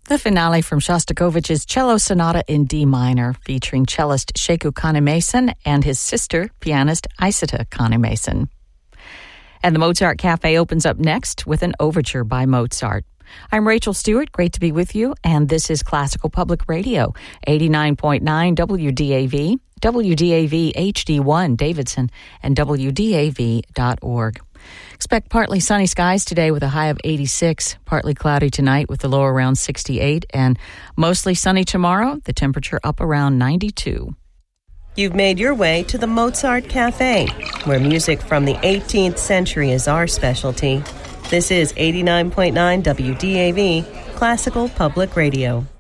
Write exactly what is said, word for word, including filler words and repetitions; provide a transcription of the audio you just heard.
The finale from Shostakovich's Cello Sonata in D minor, featuring cellist Sheku Kanemason and his sister, pianist Isata Kanemason. And the Mozart Cafe opens up next with an overture by Mozart. I'm Rachel Stewart. Great to be with you. And this is Classical Public Radio, eighty-nine point nine W D A V, W D A V H D one Davidson, and W D A V dot org. Expect partly sunny skies today with a high of eighty-six, partly cloudy tonight with the low around sixty-eight, and mostly sunny tomorrow, the temperature up around ninety-two. You've made your way to the Mozart Cafe, where music from the eighteenth century is our specialty. This is eighty-nine point nine W D A V, Classical Public Radio.